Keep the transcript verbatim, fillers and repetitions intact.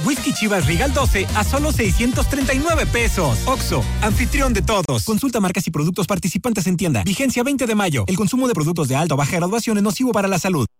Whisky Chivas Regal doce a solo seiscientos treinta y nueve pesos. Oxxo, anfitrión de todos. Consulta marcas y productos participantes en tienda. Vigencia veinte de mayo. El consumo de productos de alta o baja graduación es nocivo para la salud.